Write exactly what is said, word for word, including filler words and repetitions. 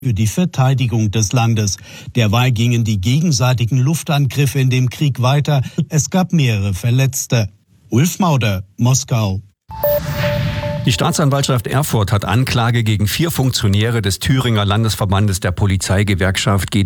für die Verteidigung des Landes. Derweil gingen die gegenseitigen Luftangriffe in dem Krieg weiter. Es gab mehrere Verletzte. Ulf Mauder, Moskau. Die Staatsanwaltschaft Erfurt hat Anklage gegen vier Funktionäre des Thüringer Landesverbandes der Polizeigewerkschaft